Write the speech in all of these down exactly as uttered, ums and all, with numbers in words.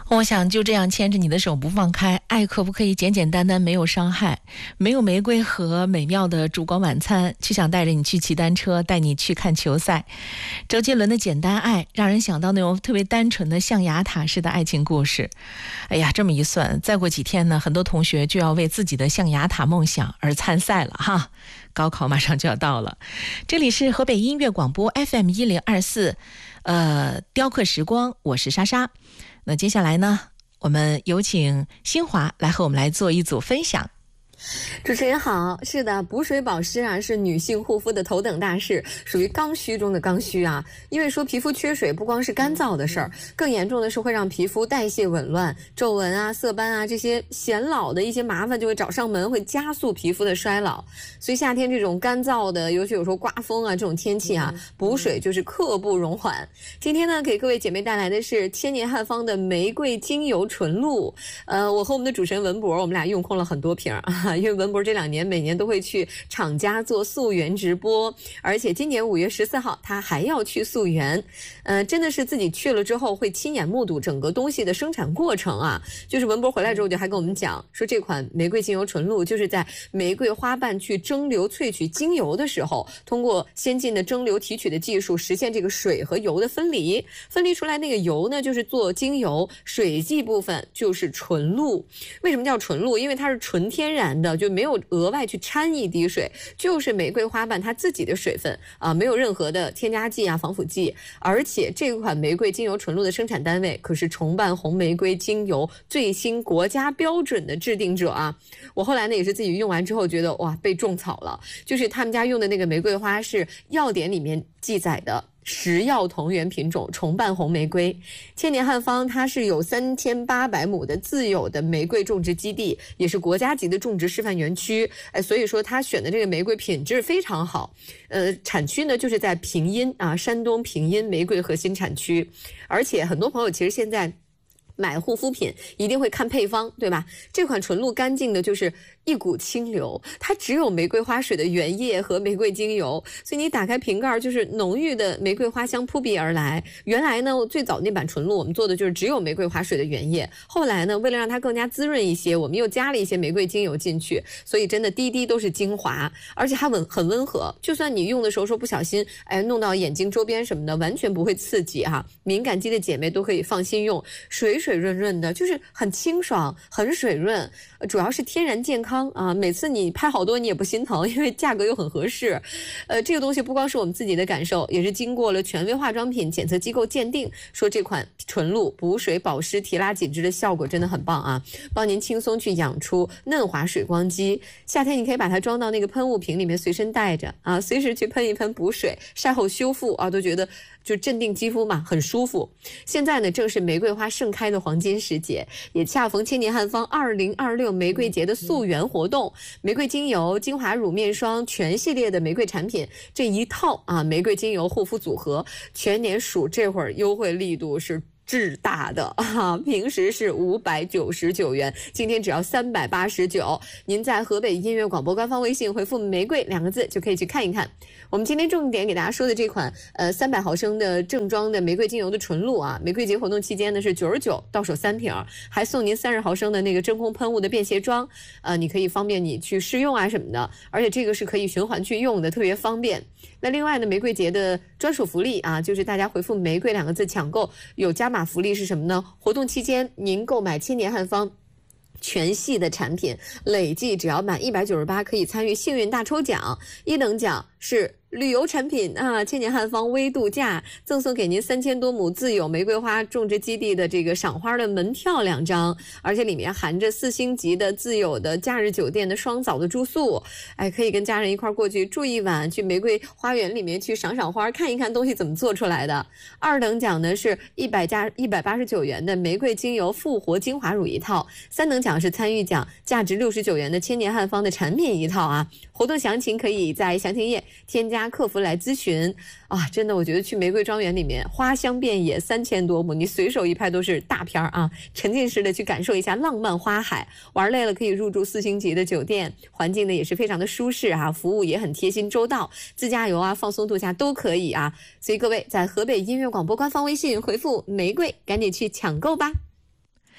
我想就这样牵着你的手不放开，爱可不可以简简单单没有伤害？没有玫瑰和美妙的烛光晚餐，却想带着你去骑单车，带你去看球赛。周杰伦的简单爱让人想到那种特别单纯的象牙塔式的爱情故事。哎呀，这么一算，再过几天呢，很多同学就要为自己的象牙塔梦想而参赛了哈。高考马上就要到了。这里是河北音乐广播 F M 一零二四，呃，雕刻时光，我是莎莎。那接下来呢，我们有请新华来和我们来做一组分享。 主持人好，是的，补水保湿啊是女性护肤的头等大事，属于刚需中的刚需啊。因为说皮肤缺水不光是干燥的事儿，更严重的是会让皮肤代谢紊乱，皱纹啊、色斑啊这些显老的一些麻烦就会找上门，会加速皮肤的衰老。所以夏天这种干燥的，尤其有时候刮风啊这种天气啊，补水就是刻不容缓。今天呢，给各位姐妹带来的是千年汉方的玫瑰精油纯露。呃，我和我们的主持人文博，我们俩用空了很多瓶啊。因为文博这两年每年都会去厂家做溯源直播，而且今年五月十四号他还要去溯源，呃，真的是自己去了之后会亲眼目睹整个东西的生产过程啊。就是文博回来之后就还跟我们讲说，这款玫瑰精油纯露就是在玫瑰花瓣去蒸馏萃取精油的时候，通过先进的蒸馏提取的技术实现这个水和油的分离，分离出来那个油呢就是做精油，水剂部分就是纯露。为什么叫纯露？因为它是纯天然的，就没有额外去掺一滴水，就是玫瑰花瓣它自己的水分啊，没有任何的添加剂啊、防腐剂。而且这款玫瑰精油纯露的生产单位可是重瓣红玫瑰精油最新国家标准的制定者啊。我后来呢也是自己用完之后觉得哇，被种草了。就是他们家用的那个玫瑰花是药典里面记载的食药同源品种重瓣红玫瑰。千年汉方它是有三千八百亩的自有的玫瑰种植基地，也是国家级的种植示范园区。哎，所以说它选的这个玫瑰品质非常好。呃，产区呢就是在平阴啊，山东平阴玫瑰核心产区。而且很多朋友其实现在买护肤品一定会看配方，对吧？这款纯露干净的就是一股清流，它只有玫瑰花水的原液和玫瑰精油，所以你打开瓶盖就是浓郁的玫瑰花香扑鼻而来。原来呢，最早那版纯露我们做的就是只有玫瑰花水的原液，后来呢，为了让它更加滋润一些，我们又加了一些玫瑰精油进去，所以真的滴滴都是精华，而且它温很温和，就算你用的时候说不小心哎弄到眼睛周边什么的，完全不会刺激哈。敏感肌的姐妹都可以放心用，水水润润的，就是很清爽，很水润，主要是天然健康啊！每次你拍好多你也不心疼，因为价格又很合适。呃，这个东西不光是我们自己的感受，也是经过了权威化妆品检测机构鉴定，说这款纯露补水保湿提拉紧致的效果真的很棒啊，帮您轻松去养出嫩滑水光肌。夏天你可以把它装到那个喷雾瓶里面随身带着啊，随时去喷一喷补水，晒后修复啊，都觉得就镇定肌肤嘛，很舒服。现在呢，正是玫瑰花盛开的黄金时节，也恰逢千年汉方二零二六玫瑰节的溯源活动，玫瑰精油、精华乳、面霜全系列的玫瑰产品这一套啊，玫瑰精油护肤组合，全年数这会儿优惠力度是巨大的啊！平时是五百九十九元，今天只要三百八十九。您在河北音乐广播官方微信回复玫瑰两个字就可以去看一看。我们今天重点给大家说的这款呃三百毫升的正装的玫瑰精油的纯露啊，玫瑰节活动期间呢是九十九到手三瓶，还送您三十毫升的那个真空喷雾的便携装，呃，你可以方便你去试用啊什么的，而且这个是可以循环去用的，特别方便。那另外呢，玫瑰节的专属福利啊，就是大家回复玫瑰两个字抢购有加码福利是什么呢？活动期间您购买千年汉方全系的产品，累计只要满一百九十八可以参与幸运大抽奖，一等奖是旅游产品啊，千年汉方微度假赠送给您三千多亩自有玫瑰花种植基地的这个赏花的门票两张，而且里面含着四星级的自有的假日酒店的双早的住宿，哎，可以跟家人一块过去住一晚，去玫瑰花园里面去赏赏花，看一看东西怎么做出来的。二等奖呢是一百加一百八十九元的玫瑰精油复活精华乳一套，三等奖是参与奖价值六十九元的千年汉方的产品一套啊。活动详情可以在详情页添加客服来咨询啊！真的，我觉得去玫瑰庄园里面花香遍野，三千多亩，你随手一拍都是大片啊！沉浸式的去感受一下浪漫花海，玩累了可以入住四星级的酒店，环境呢也是非常的舒适啊，服务也很贴心周到，自驾游啊、放松度假都可以啊！所以各位在河北音乐广播官方微信回复玫瑰，赶紧去抢购吧。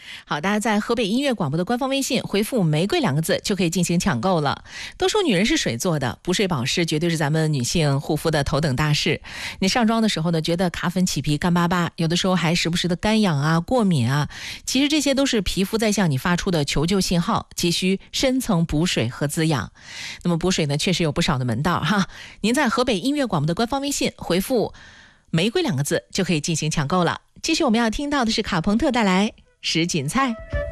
好，大家在河北音乐广播的官方微信回复玫瑰两个字就可以进行抢购了。都说女人是水做的，补水保湿绝对是咱们女性护肤的头等大事。你上妆的时候呢，觉得卡粉起皮干巴巴，有的时候还时不时的干痒啊过敏啊，其实这些都是皮肤在向你发出的求救信号，急需深层补水和滋养。那么补水呢确实有不少的门道哈，您在河北音乐广播的官方微信回复玫瑰两个字就可以进行抢购了。继续我们要听到的是卡朋特带来什锦菜。